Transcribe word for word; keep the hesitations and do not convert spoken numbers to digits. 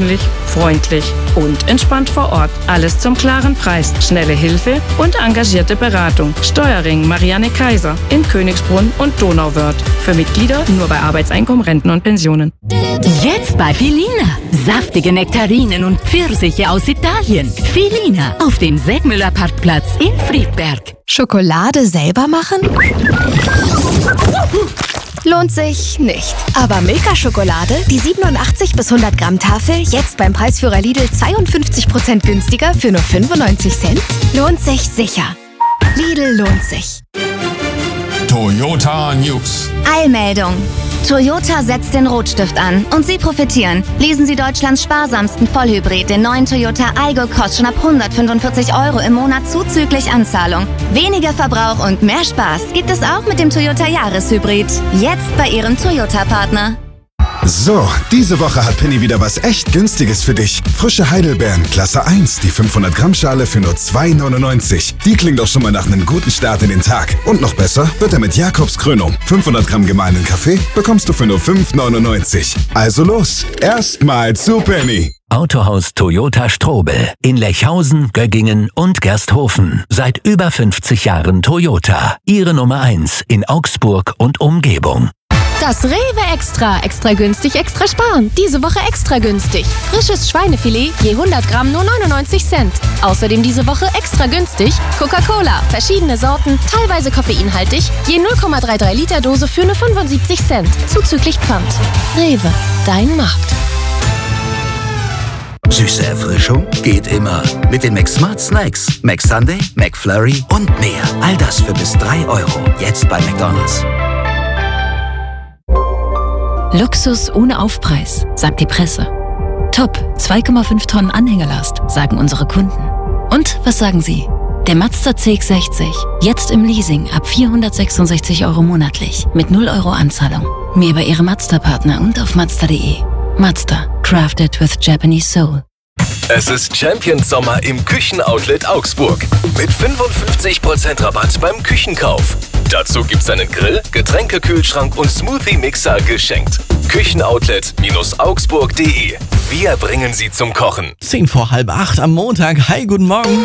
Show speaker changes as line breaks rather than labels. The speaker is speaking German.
persönlich, freundlich und entspannt vor Ort. Alles zum klaren Preis, schnelle Hilfe und engagierte Beratung. Steuerring Marianne Kaiser in Königsbrunn und Donauwörth. Für Mitglieder nur bei Arbeitseinkommen, Renten und Pensionen.
Jetzt bei Felina. Saftige Nektarinen und Pfirsiche aus Italien. Felina auf dem Segmüller Parkplatz in Friedberg.
Schokolade selber machen? Lohnt sich nicht. Aber Milka-Schokolade, die siebenundachtzig bis hundert Gramm Tafel, jetzt beim Preisführer Lidl zweiundfünfzig Prozent günstiger für nur fünfundneunzig Cent? Lohnt sich sicher. Lidl lohnt sich.
Toyota News.
Eilmeldung. Toyota setzt den Rotstift an und Sie profitieren. Lesen Sie Deutschlands sparsamsten Vollhybrid, den neuen Toyota Aygo, kostet schon ab hundertfünfundvierzig Euro im Monat zuzüglich Anzahlung. Weniger Verbrauch und mehr Spaß gibt es auch mit dem Toyota Jahreshybrid. Jetzt bei Ihrem Toyota-Partner.
So, diese Woche hat Penny wieder was echt Günstiges für dich. Frische Heidelbeeren, Klasse eins, die fünfhundert Gramm Schale für nur zwei neunundneunzig. Die klingt doch schon mal nach einem guten Start in den Tag. Und noch besser wird er mit Jakobs Krönung. fünfhundert Gramm gemahlenen Kaffee bekommst du für nur fünf neunundneunzig. Also los, erstmal zu Penny.
Autohaus Toyota Strobel in Lechhausen, Göggingen und Gersthofen. Seit über fünfzig Jahren Toyota. Ihre Nummer eins in Augsburg und Umgebung.
Das Rewe Extra. Extra günstig, extra sparen. Diese Woche extra günstig. Frisches Schweinefilet, je hundert Gramm nur neunundneunzig Cent. Außerdem diese Woche extra günstig Coca-Cola. Verschiedene Sorten, teilweise koffeinhaltig, je null Komma dreiunddreißig Liter Dose für nur fünfundsiebzig Cent. Zuzüglich Pfand. Rewe, dein Markt.
Süße Erfrischung geht immer. Mit den McSmart Snacks. McSunday, McFlurry und mehr. All das für bis drei Euro. Jetzt bei McDonald's.
Luxus ohne Aufpreis, sagt die Presse. Top, zwei Komma fünf Tonnen Anhängerlast, sagen unsere Kunden. Und was sagen Sie? Der Mazda C X sechzig, jetzt im Leasing ab vierhundertsechsundsechzig Euro monatlich, mit null Euro Anzahlung. Mehr bei Ihrem Mazda-Partner und auf Mazda punkt de. Mazda, crafted with Japanese soul.
Es ist Champions Sommer im Küchenoutlet Augsburg. Mit fünfundfünfzig Prozent Rabatt beim Küchenkauf. Dazu gibt's einen Grill, Getränkekühlschrank und Smoothie-Mixer geschenkt. Küchenoutlet-augsburg punkt de. Wir bringen Sie zum Kochen.
Zehn vor halb acht am Montag. Hi, guten Morgen.